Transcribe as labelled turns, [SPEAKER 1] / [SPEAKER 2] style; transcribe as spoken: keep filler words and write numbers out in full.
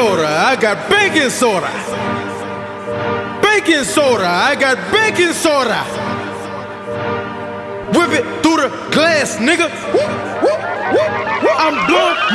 [SPEAKER 1] soda, I got baking soda. Baking soda, I got baking soda. Whip it through the glass, nigga. I'm blowing.